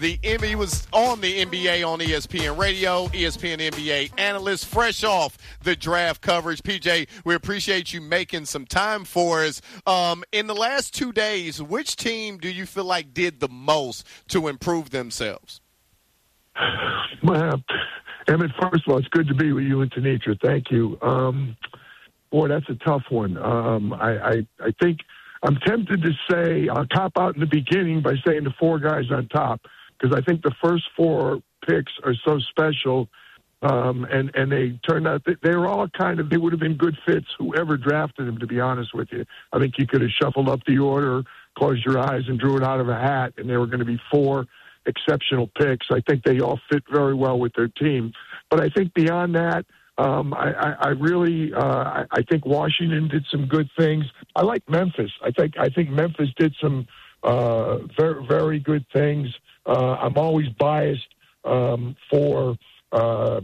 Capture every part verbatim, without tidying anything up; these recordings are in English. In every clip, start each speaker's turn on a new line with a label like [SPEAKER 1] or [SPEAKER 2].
[SPEAKER 1] The He was on the N B A on E S P N Radio, E S P N N B A analyst, fresh off the draft coverage. P J, we appreciate you making some time for us. Um, in the last two days, which team do you feel like did the most to improve themselves?
[SPEAKER 2] Well, Emmett, first of all, it's good to be with you and Tanitra. Thank you. Um, boy, that's a tough one. Um, I, I, I think I'm tempted to say I'll top out in the beginning by saying the four guys on top, because I think the first four picks are so special, um, and, and they turned out – they were all kind of – they would have been good fits, whoever drafted them, to be honest with you. I think you could have shuffled up the order, closed your eyes, and drew it out of a hat, and they were going to be four exceptional picks. I think they all fit very well with their team. But I think beyond that, um, I, I, I really uh, I, I think Washington did some good things. I like Memphis. I think I think Memphis did some uh, very, very good things. Uh, I'm always biased um, for uh,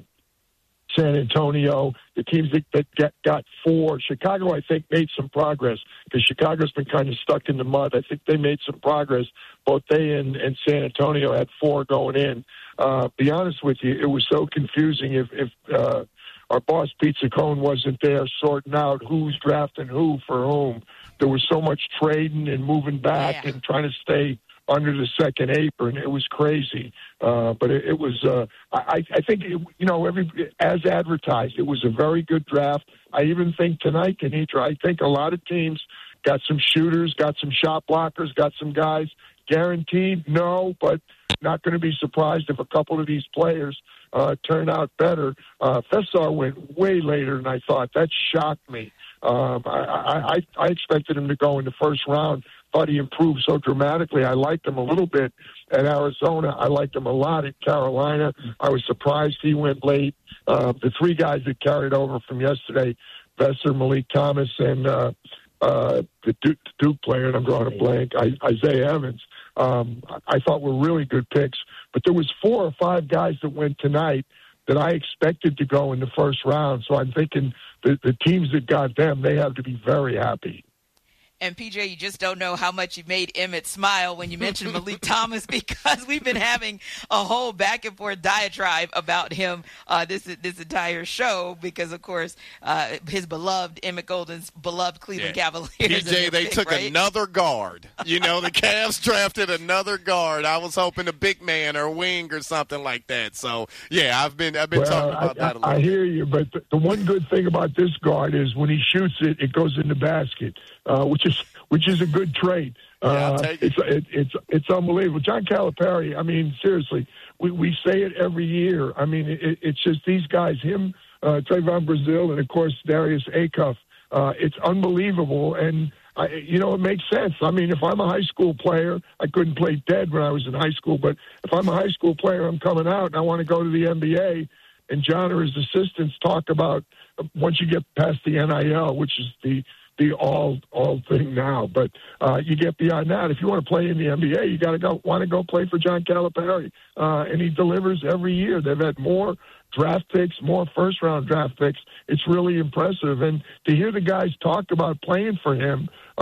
[SPEAKER 2] San Antonio, the teams that, that get, got four. Chicago, I think, made some progress because Chicago's been kind of stuck in the mud. I think they made some progress. Both they and, and San Antonio had four going in. Uh, be honest with you, it was so confusing if, if uh, our boss, Pete Saccone, wasn't there sorting out who's drafting who for whom. There was so much trading and moving back yeah. and trying to stay under the second apron. It was crazy. Uh, but it, it was, uh, I, I think, it, you know, every as advertised, it was a very good draft. I even think tonight, Tanitra, I think a lot of teams got some shooters, got some shot blockers, got some guys. Guaranteed, no, but not going to be surprised if a couple of these players uh, turn out better. Uh, Fessar went way later than I thought. That shocked me. Um, I, I, I expected him to go in the first round. Thought he improved so dramatically. I liked him a little bit at Arizona. I liked him a lot at Carolina. I was surprised he went late. Uh, the three guys that carried over from yesterday, Vesser, Malik Thomas, and uh, uh, the Duke, Duke player, and I'm drawing a blank, I, Isaiah Evans, um, I thought were really good picks. But there was four or five guys that went tonight that I expected to go in the first round. So I'm thinking the, the teams that got them, they have to be very happy.
[SPEAKER 3] And, P J, you just don't know how much you made Emmett smile when you mentioned Malik Thomas, because we've been having a whole back-and-forth diatribe about him uh, this this entire show because, of course, uh, his beloved, Emmett Golden's beloved Cleveland yeah. Cavaliers.
[SPEAKER 1] P J, they
[SPEAKER 3] pick,
[SPEAKER 1] took
[SPEAKER 3] right?
[SPEAKER 1] another guard. You know, the Cavs drafted another guard. I was hoping a big man or a wing or something like that. So, yeah, I've been I've been
[SPEAKER 2] well,
[SPEAKER 1] talking about
[SPEAKER 2] I,
[SPEAKER 1] that a little
[SPEAKER 2] I
[SPEAKER 1] bit.
[SPEAKER 2] hear you, but the, the one good thing about this guard is when he shoots it, it goes in the basket, uh, which is which is a good trait.
[SPEAKER 1] Yeah, I'll
[SPEAKER 2] uh,
[SPEAKER 1] take it.
[SPEAKER 2] it's it, it's it's unbelievable. John Calipari, I mean, seriously, we, we say it every year. I mean, it, it's just these guys, him, uh, Trayvon Brazile, and, of course, Darius Acuff. Uh, it's unbelievable, and, I, you know, it makes sense. I mean, if I'm a high school player, I couldn't play dead when I was in high school, but if I'm a high school player, I'm coming out, and I want to go to the N B A, and John or his assistants talk about once you get past the N I L, which is the the all all thing now. But uh, you get beyond that. If you want to play in the N B A, you got to go want to go play for John Calipari, uh, and he delivers every year. They've had more draft picks, more first round draft picks. It's really impressive, and to hear the guys talk about playing for him.